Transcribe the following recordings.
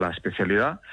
la especialidad.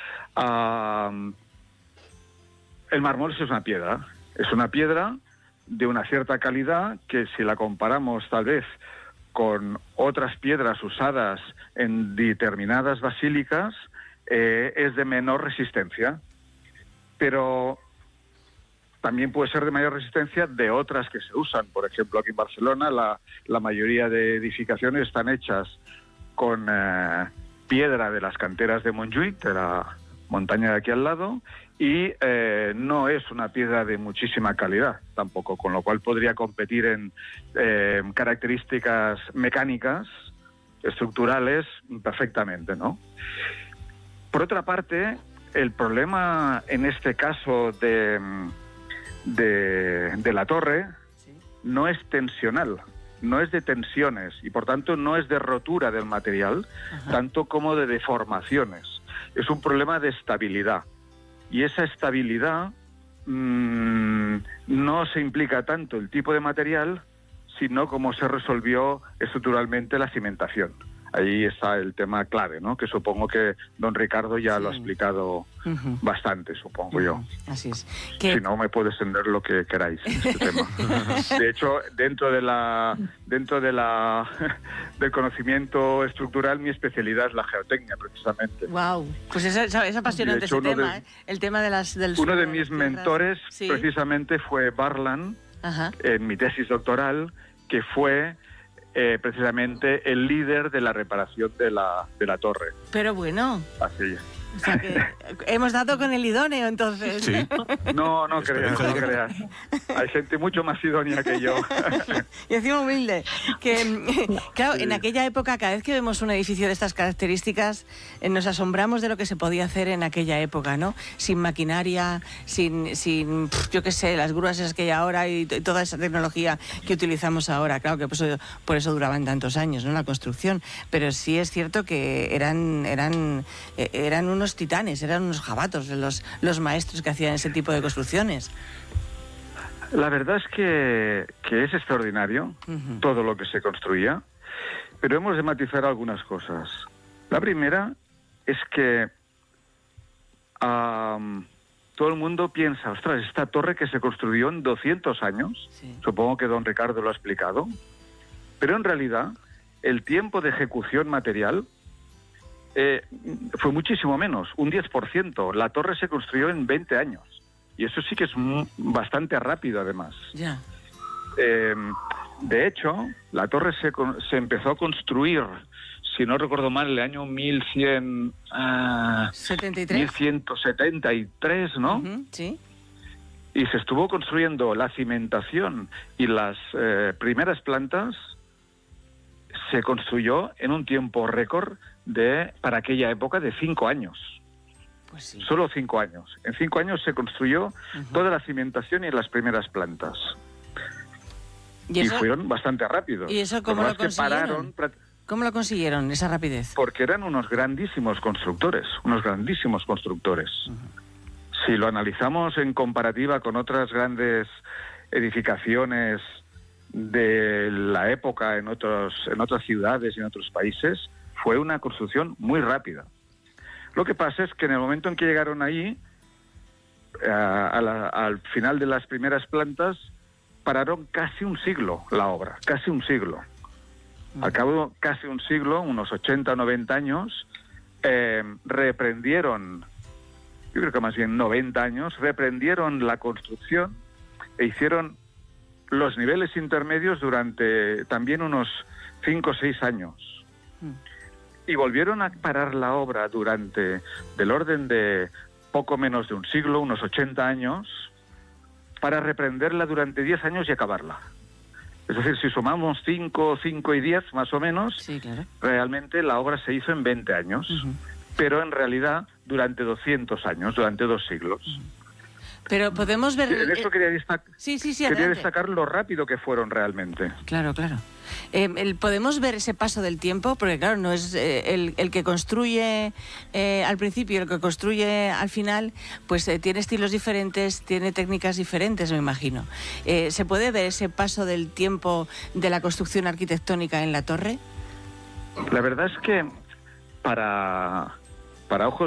El mármol es una piedra. Es una piedra de una cierta calidad que, si la comparamos tal vez con otras piedras usadas en determinadas basílicas, es de menor resistencia. Pero también puede ser de mayor resistencia de otras que se usan. Por ejemplo, aquí en Barcelona la mayoría de edificaciones están hechas con piedra de las canteras de Montjuïc, de la montaña de aquí al lado, y no es una piedra de muchísima calidad tampoco, con lo cual podría competir en características mecánicas, estructurales, perfectamente, ¿no? Por otra parte, el problema en este caso de la torre no es tensional, no es de tensiones y por tanto no es de rotura del material, tanto como de deformaciones. Es un problema de estabilidad y esa estabilidad no se implica tanto el tipo de material, sino cómo se resolvió estructuralmente la cimentación. Ahí está el tema clave, ¿no? Que supongo que don Ricardo ya lo ha explicado bastante, supongo yo. Así es. Si no, me puede extender lo que queráis en este tema. De hecho, dentro del conocimiento estructural, mi especialidad es la geotecnia, precisamente. Wow, pues es apasionante ese tema, el tema del uno de mis mentores, precisamente, fue Barlan, en mi tesis doctoral, que fue precisamente el líder de la reparación de la torre. Pero bueno. Así es. O sea que hemos dado con el idóneo, entonces. Sí. No creas. Hay gente mucho más idónea que yo. Y encima humilde. Claro, en aquella época, cada vez que vemos un edificio de estas características, nos asombramos de lo que se podía hacer en aquella época, ¿no? Sin maquinaria, sin yo qué sé, las grúas esas que hay ahora y toda esa tecnología que utilizamos ahora. Claro que por eso duraban tantos años, ¿no? La construcción. Pero sí es cierto que eran unos titanes, eran unos jabatos los maestros que hacían ese tipo de construcciones. La verdad es que es extraordinario todo lo que se construía, pero hemos de matizar algunas cosas. La primera es que todo el mundo piensa, ostras, esta torre que se construyó en 200 años, supongo que don Ricardo lo ha explicado, pero en realidad el tiempo de ejecución material fue muchísimo menos, un 10%. La torre se construyó en 20 años. Y eso sí que es bastante rápido, además. Ya. De hecho, la torre se empezó a construir, si no recuerdo mal, el año 1173, ¿no? Sí. Y se estuvo construyendo la cimentación y las primeras plantas. Se construyó en un tiempo récord para aquella época de 5 años. Pues sí. Solo 5 años. En 5 años se construyó toda la cimentación y las primeras plantas. Y fueron bastante rápidos. ¿Y eso cómo lo consiguieron? ¿Cómo lo consiguieron, esa rapidez? Porque eran unos grandísimos constructores. Si lo analizamos en comparativa con otras grandes edificaciones de la época en otras ciudades y en otros países, fue una construcción muy rápida. Lo que pasa es que en el momento en que llegaron ahí, al final de las primeras plantas, pararon casi un siglo la obra, casi un siglo. Al cabo casi un siglo, unos 80 o 90 años, reprendieron, yo creo que más bien 90 años, reprendieron la construcción e hicieron los niveles intermedios durante también unos 5 o 6 años. Y volvieron a parar la obra del orden de poco menos de un siglo, unos 80 años, para reprenderla durante 10 años y acabarla. Es decir, si sumamos 5 y 10 más o menos, sí, claro, realmente la obra se hizo en 20 años, pero en realidad durante 200 años, durante 2 siglos. Pero podemos ver... En eso quería adelante. destacar lo rápido que fueron realmente. Claro. ¿Podemos ver ese paso del tiempo? Porque claro, no es el que construye al principio y el que construye al final, pues tiene estilos diferentes, tiene técnicas diferentes, me imagino. ¿Se puede ver ese paso del tiempo de la construcción arquitectónica en la torre? La verdad es que para para ojos